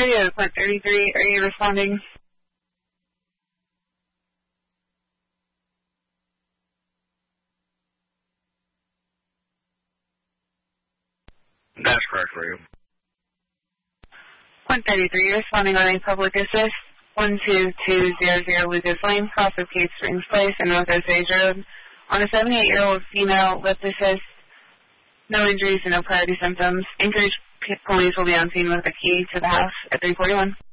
radio to Point 33. Are you responding? That's correct, radio. Point 33, responding on a public assist. 12200 Lucas Lane, cross of Cave Springs Place and North Osage Road. On a 78-year-old female, left assist. No injuries and no priority symptoms. Anchorage police will be on scene with a key to the house at 341.